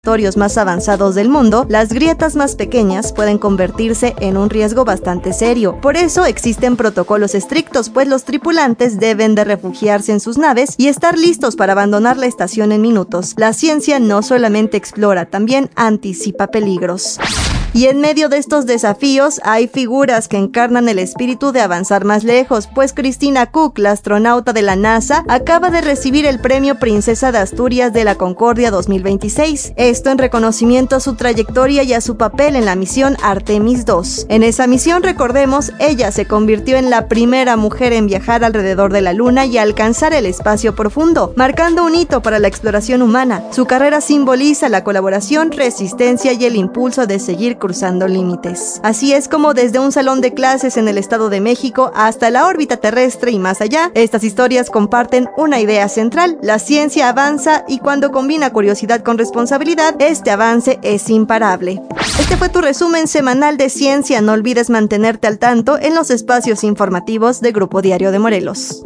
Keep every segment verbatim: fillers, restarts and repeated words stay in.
más avanzados del mundo, las grietas más pequeñas pueden convertirse en un riesgo bastante serio. Por eso existen protocolos estrictos, pues los tripulantes deben de refugiarse en sus naves y estar listos para abandonar la estación en minutos. La ciencia no solamente explora, también anticipa peligros. Y en medio de estos desafíos hay figuras que encarnan el espíritu de avanzar más lejos, pues Christina Koch, la astronauta de la NASA, acaba de recibir el premio Princesa de Asturias de la Concordia dos mil veintiséis. Esto en reconocimiento a su trayectoria y a su papel en la misión Artemis dos. En esa misión, recordemos, ella se convirtió en la primera mujer en viajar alrededor de la Luna y alcanzar el espacio profundo, marcando un hito para la exploración humana. Su carrera simboliza la colaboración, resistencia y el impulso de seguir cruzando límites. Así es como desde un salón de clases en el Estado de México hasta la órbita terrestre y más allá, estas historias comparten una idea central: la ciencia avanza y cuando combina curiosidad con responsabilidad, este avance es imparable. Este fue tu resumen semanal de ciencia. No olvides mantenerte al tanto en los espacios informativos de Grupo Diario de Morelos.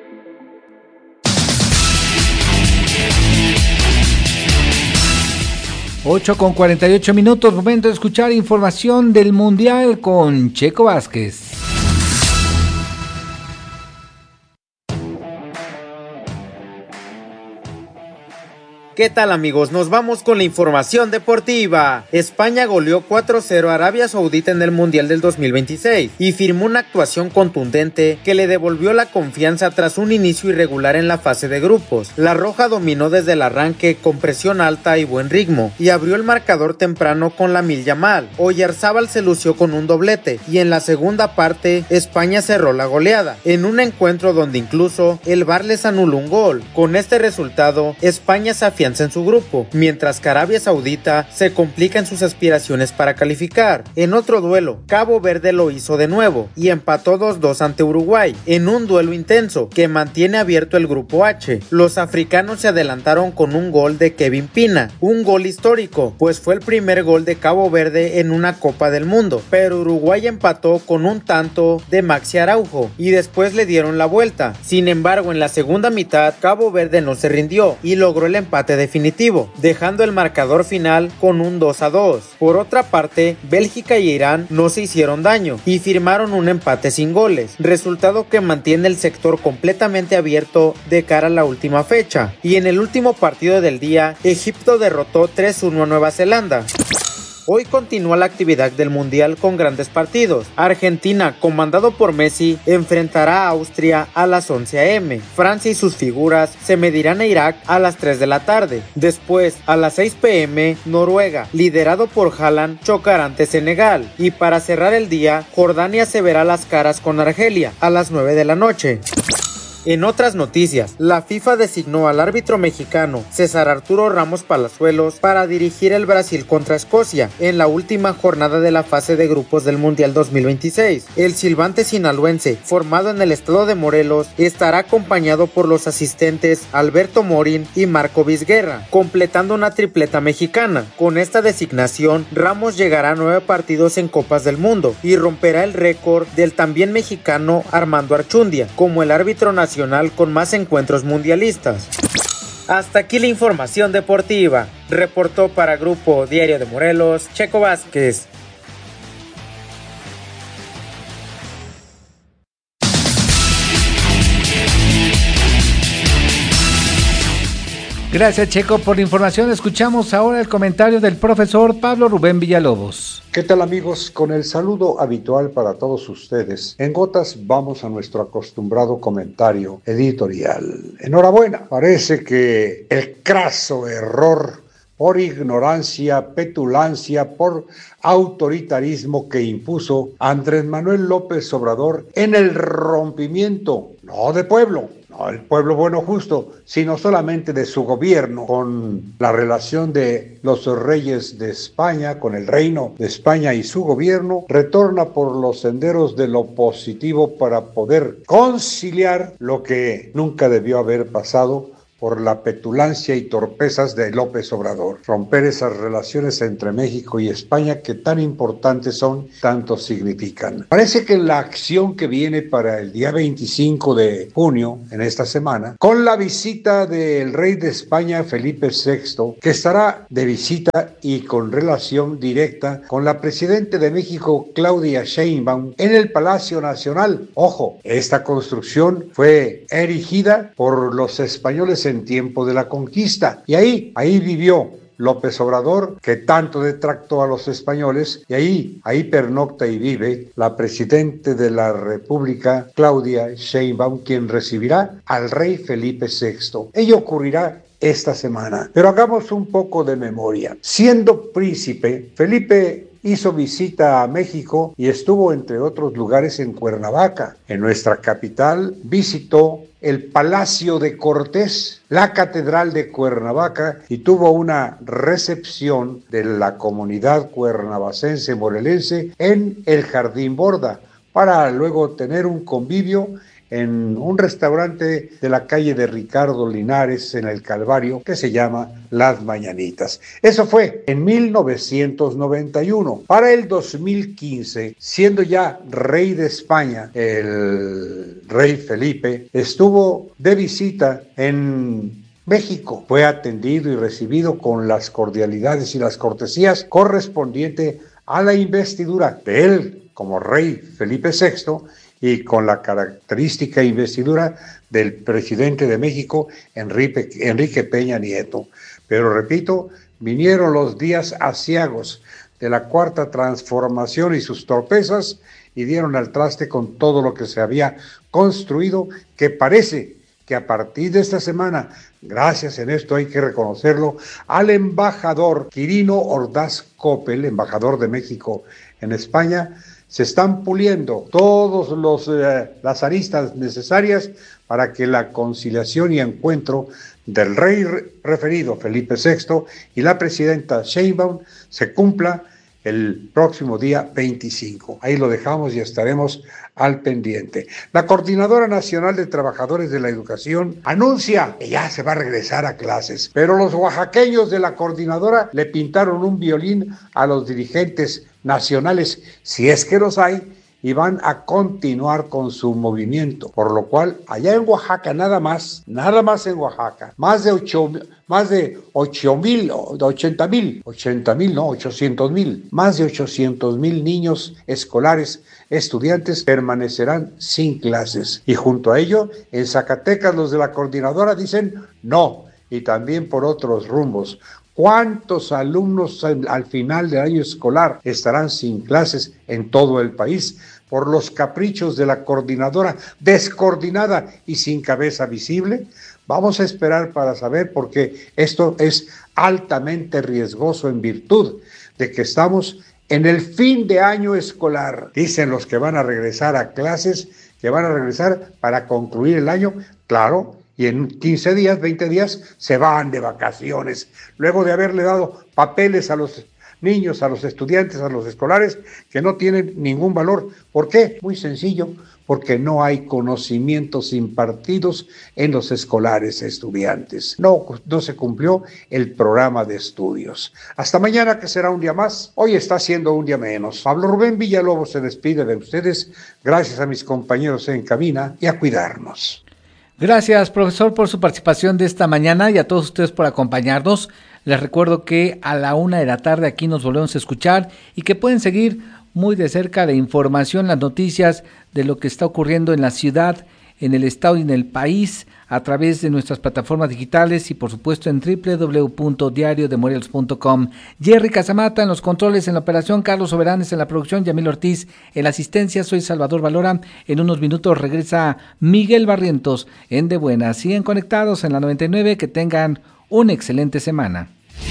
ocho con cuarenta y ocho minutos, momento de escuchar información del Mundial con Checo Vázquez. ¿Qué tal, amigos? Nos vamos con la información deportiva. España goleó cuatro cero a Arabia Saudita en el Mundial del dos mil veintiséis y firmó una actuación contundente que le devolvió la confianza tras un inicio irregular en la fase de grupos. La Roja dominó desde el arranque con presión alta y buen ritmo y abrió el marcador temprano con Lamine Yamal. Oyarzábal se lució con un doblete y en la segunda parte España cerró la goleada en un encuentro donde incluso el V A R les anuló un gol. Con este resultado, España se afianza en su grupo, mientras que Arabia Saudita se complica en sus aspiraciones para calificar. En otro duelo, Cabo Verde lo hizo de nuevo y empató dos dos ante Uruguay, en un duelo intenso que mantiene abierto el grupo H. Los africanos se adelantaron con un gol de Kevin Pina, un gol histórico, pues fue el primer gol de Cabo Verde en una Copa del Mundo, pero Uruguay empató con un tanto de Maxi Araujo y después le dieron la vuelta. Sin embargo, en la segunda mitad, Cabo Verde no se rindió y logró el empate definitivo, dejando el marcador final con un dos a dos. Por otra parte, Bélgica y Irán no se hicieron daño y firmaron un empate sin goles, resultado que mantiene el sector completamente abierto de cara a la última fecha. Y en el último partido del día, Egipto derrotó tres uno a Nueva Zelanda. Hoy continúa la actividad del Mundial con grandes partidos. Argentina, comandado por Messi, enfrentará a Austria a las once a eme. Francia y sus figuras se medirán a Irak a las tres de la tarde. Después, a las seis pe eme, Noruega, liderado por Haaland, chocará ante Senegal. Y para cerrar el día, Jordania se verá las caras con Argelia a las nueve de la noche. En otras noticias, la FIFA designó al árbitro mexicano César Arturo Ramos Palazuelos para dirigir el Brasil contra Escocia en la última jornada de la fase de grupos del Mundial dos mil veintiséis. El silbante sinaloense, formado en el estado de Morelos, estará acompañado por los asistentes Alberto Morín y Marco Vizguerra, completando una tripleta mexicana. Con esta designación, Ramos llegará a nueve partidos en Copas del Mundo y romperá el récord del también mexicano Armando Archundia como el árbitro nacional con más encuentros mundialistas. Hasta aquí la información deportiva. Reportó para Grupo Diario de Morelos, Checo Vázquez. Gracias, Checo, por la información. Escuchamos ahora el comentario del profesor Pablo Rubén Villalobos. ¿Qué tal, amigos? Con el saludo habitual para todos ustedes, en gotas vamos a nuestro acostumbrado comentario editorial. Enhorabuena, parece que el craso error por ignorancia, petulancia, por autoritarismo que impuso Andrés Manuel López Obrador en el rompimiento, no de pueblo, no el pueblo bueno justo, sino solamente de su gobierno, con la relación de los reyes de España, con el reino de España y su gobierno, retorna por los senderos de lo positivo para poder conciliar lo que nunca debió haber pasado, por la petulancia y torpezas de López Obrador. Romper esas relaciones entre México y España que tan importantes son, tanto significan. Parece que la acción que viene para el día veinticinco de junio, en esta semana, con la visita del rey de España, Felipe sexto, que estará de visita y con relación directa con la presidenta de México, Claudia Sheinbaum, en el Palacio Nacional. Ojo, esta construcción fue erigida por los españoles en tiempo de la conquista, y ahí, ahí vivió López Obrador, que tanto detractó a los españoles, y ahí, ahí pernocta y vive la presidenta de la República, Claudia Sheinbaum, quien recibirá al rey Felipe sexto. Ello ocurrirá esta semana. Pero hagamos un poco de memoria. Siendo príncipe, Felipe hizo visita a México y estuvo, entre otros lugares, en Cuernavaca. En nuestra capital visitó el Palacio de Cortés, la Catedral de Cuernavaca, y tuvo una recepción de la comunidad cuernavacense morelense en el Jardín Borda, para luego tener un convivio en un restaurante de la calle de Ricardo Linares, en el Calvario, que se llama Las Mañanitas. Eso fue en mil novecientos noventa y uno. Para el dos mil quince, siendo ya rey de España, el rey Felipe estuvo de visita en México. Fue atendido y recibido con las cordialidades y las cortesías correspondientes a la investidura de él como rey Felipe sexto, y con la característica investidura del presidente de México, Enrique, Enrique Peña Nieto. Pero repito, vinieron los días aciagos de la Cuarta Transformación y sus torpezas, y dieron al traste con todo lo que se había construido, que parece que a partir de esta semana, gracias, en esto hay que reconocerlo, al embajador Quirino Ordaz Coppel, embajador de México en España, se están puliendo todas eh, las aristas necesarias para que la conciliación y encuentro del rey referido, Felipe sexto, y la presidenta Sheinbaum se cumpla el próximo día veinticinco. Ahí lo dejamos y estaremos al pendiente. La Coordinadora Nacional de Trabajadores de la Educación anuncia que ya se va a regresar a clases, pero los oaxaqueños de la coordinadora le pintaron un violín a los dirigentes nacionales, si es que los hay, y van a continuar con su movimiento, por lo cual allá en Oaxaca nada más, nada más en Oaxaca, más de ocho, más de ocho mil, ochenta mil, ochenta mil, no, ochocientos mil, más de ochocientos mil niños escolares, estudiantes, permanecerán sin clases. Y junto a ello, en Zacatecas los de la coordinadora dicen no, y también por otros rumbos. ¿Cuántos alumnos al, al final del año escolar estarán sin clases en todo el país por los caprichos de la coordinadora descoordinada y sin cabeza visible? Vamos a esperar para saber, porque esto es altamente riesgoso en virtud de que estamos en el fin de año escolar. Dicen los que van a regresar a clases que van a regresar para concluir el año, claro, y en quince días, veinte días, se van de vacaciones, luego de haberle dado papeles a los niños, a los estudiantes, a los escolares, que no tienen ningún valor. ¿Por qué? Muy sencillo, porque no hay conocimientos impartidos en los escolares estudiantes. No, no se cumplió el programa de estudios. Hasta mañana, que será un día más. Hoy está siendo un día menos. Pablo Rubén Villalobos se despide de ustedes. Gracias a mis compañeros en cabina, y a cuidarnos. Gracias, profesor, por su participación de esta mañana, y a todos ustedes por acompañarnos. Les recuerdo que a la una de la tarde aquí nos volvemos a escuchar, y que pueden seguir muy de cerca la información, las noticias de lo que está ocurriendo en la ciudad, en el estado y en el país, a través de nuestras plataformas digitales y por supuesto en doble u doble u doble u punto diario de morelos punto com. Jerry Casamata en los controles, en la operación, Carlos Soberanes en la producción, Yamil Ortiz en la asistencia, soy Salvador Valora. En unos minutos regresa Miguel Barrientos en De Buenas. Siguen conectados en la noventa y nueve, que tengan una excelente semana.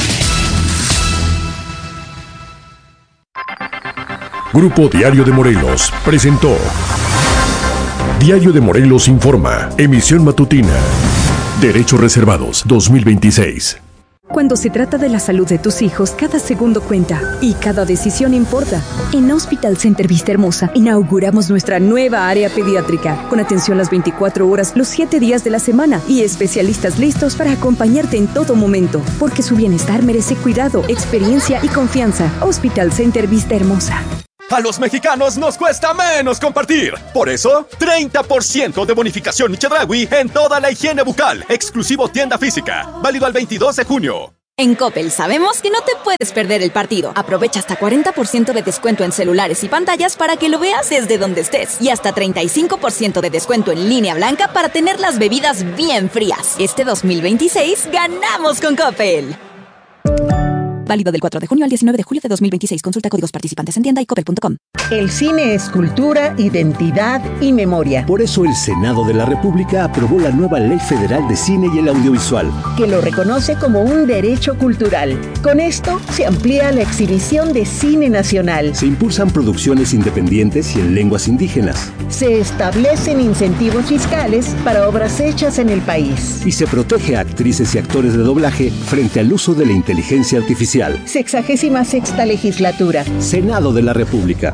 Grupo Diario de Morelos presentó Diario de Morelos Informa, emisión matutina. Derechos reservados dos mil veintiséis. Cuando se trata de la salud de tus hijos, cada segundo cuenta y cada decisión importa. En Hospital Center Vista Hermosa inauguramos nuestra nueva área pediátrica, con atención las veinticuatro horas, los siete días de la semana y especialistas listos para acompañarte en todo momento, porque su bienestar merece cuidado, experiencia y confianza. Hospital Center Vista Hermosa. A los mexicanos nos cuesta menos compartir. Por eso, treinta por ciento de bonificación Chedraui en toda la higiene bucal. Exclusivo tienda física. Válido al veintidós de junio. En Coppel sabemos que no te puedes perder el partido. Aprovecha hasta cuarenta por ciento de descuento en celulares y pantallas para que lo veas desde donde estés. Y hasta treinta y cinco por ciento de descuento en línea blanca para tener las bebidas bien frías. Este dos mil veintiséis ganamos con Coppel. Válido del cuatro de junio al diecinueve de julio de dos mil veintiséis. Consulta códigos participantes en tienda y coppel punto com. El cine es cultura, identidad y memoria. Por eso el Senado de la República aprobó la nueva Ley Federal de Cine y el Audiovisual, que lo reconoce como un derecho cultural. Con esto se amplía la exhibición de cine nacional. Se impulsan producciones independientes y en lenguas indígenas. Se establecen incentivos fiscales para obras hechas en el país. Y se protege a actrices y actores de doblaje frente al uso de la inteligencia artificial. Sexagésima sexta legislatura. Senado de la República.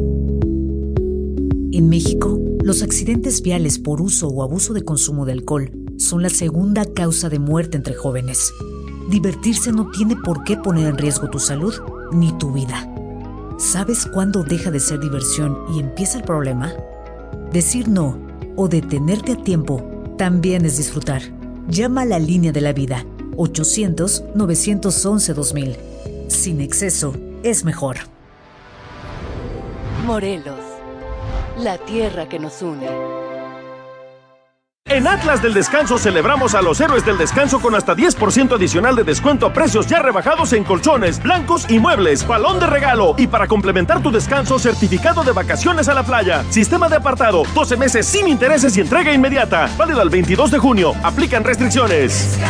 En México, los accidentes viales por uso o abuso de consumo de alcohol son la segunda causa de muerte entre jóvenes. Divertirse no tiene por qué poner en riesgo tu salud ni tu vida. ¿Sabes cuándo deja de ser diversión y empieza el problema? Decir no o detenerte a tiempo también es disfrutar. Llama a la línea de la vida. ochocientos, novecientos once, dos mil. Sin exceso, es mejor. Morelos, la tierra que nos une. En Atlas del Descanso celebramos a los héroes del descanso con hasta diez por ciento adicional de descuento a precios ya rebajados en colchones, blancos y muebles, balón de regalo y para complementar tu descanso, certificado de vacaciones a la playa. Sistema de apartado, doce meses sin intereses y entrega inmediata. Válido al veintidós de junio. Aplican restricciones.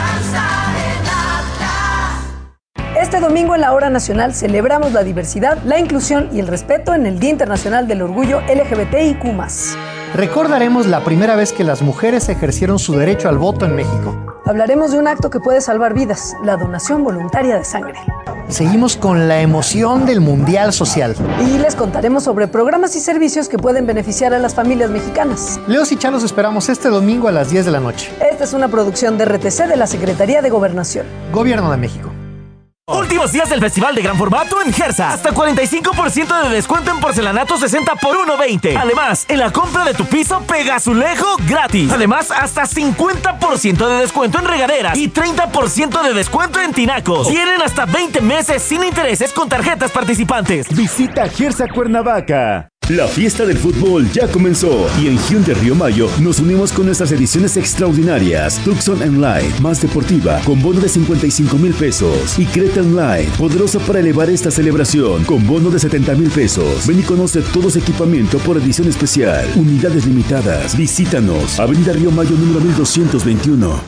Este domingo en la Hora Nacional celebramos la diversidad, la inclusión y el respeto en el Día Internacional del Orgullo L G B T I Q más. Recordaremos la primera vez que las mujeres ejercieron su derecho al voto en México. Hablaremos de un acto que puede salvar vidas, la donación voluntaria de sangre. Seguimos con la emoción del Mundial Social. Y les contaremos sobre programas y servicios que pueden beneficiar a las familias mexicanas. Leos y Chá los esperamos este domingo a las diez de la noche. Esta es una producción de R T C de la Secretaría de Gobernación. Gobierno de México. Últimos días del Festival de Gran Formato en Gersa. Hasta cuarenta y cinco por ciento de descuento en porcelanato sesenta por uno veinte. Además, en la compra de tu piso, pega azulejo gratis. Además, hasta cincuenta por ciento de descuento en regaderas y treinta por ciento de descuento en tinacos. Tienen hasta veinte meses sin intereses con tarjetas participantes. Visita Gersa Cuernavaca. La fiesta del fútbol ya comenzó y en Hyundai Río Mayo nos unimos con nuestras ediciones extraordinarias. Tucson Enline, más deportiva, con bono de cincuenta y cinco mil pesos. Y Creta Enline, poderosa para elevar esta celebración, con bono de setenta mil pesos. Ven y conoce todo su equipamiento por edición especial. Unidades limitadas. Visítanos. Avenida Río Mayo número mil doscientos veintiuno.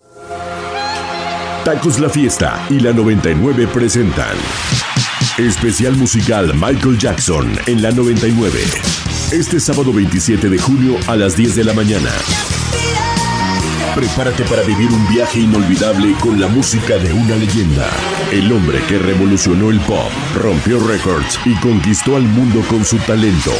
Tacos La Fiesta y la noventa y nueve presentan especial musical Michael Jackson en la noventa y nueve. Este sábado veintisiete de junio a las diez de la mañana. Prepárate para vivir un viaje inolvidable con la música de una leyenda. El hombre que revolucionó el pop, rompió récords y conquistó al mundo con su talento.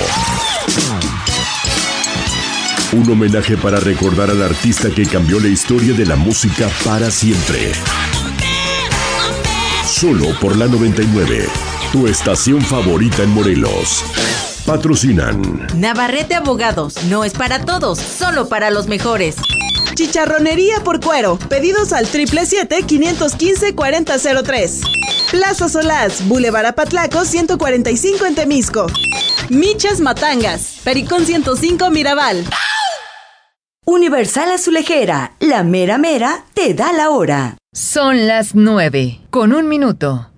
Un homenaje para recordar al artista que cambió la historia de la música para siempre. Solo por la noventa y nueve, tu estación favorita en Morelos. Patrocinan Navarrete Abogados, no es para todos, solo para los mejores. Chicharronería por Cuero, pedidos al triple siete, quinientos quince, cuarenta cero tres. Plaza Solás, Boulevard Apatlaco, ciento cuarenta y cinco en Temisco. Michas Matangas, Pericón ciento cinco Mirabal. Universal Azulejera, la mera mera te da la hora. Son las nueve, con un minuto.